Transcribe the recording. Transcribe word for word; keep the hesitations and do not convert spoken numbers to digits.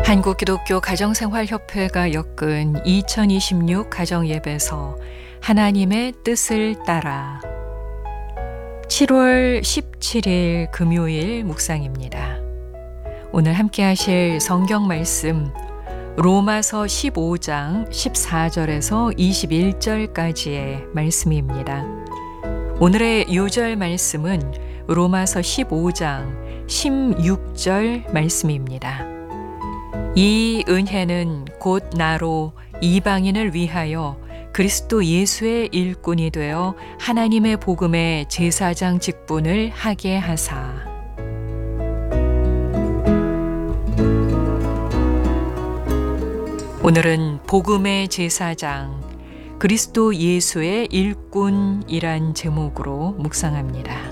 한국기독교 가정생활협회가 엮은 이천이십육 가정예배서 하나님의 뜻을 따라 칠월 십칠일 금요일 묵상입니다. 오늘 함께 하실 성경 말씀 로마서 십오장 십사절에서 이십일절까지의 말씀입니다. 오늘의 요절 말씀은 로마서 십오장 십육절 말씀입니다. 이 은혜는 곧 나로 이방인을 위하여 그리스도 예수의 일꾼이 되어 하나님의 복음의 제사장 직분을 하게 하사. 오늘은 복음의 제사장, 그리스도 예수의 일꾼이란 제목으로 묵상합니다.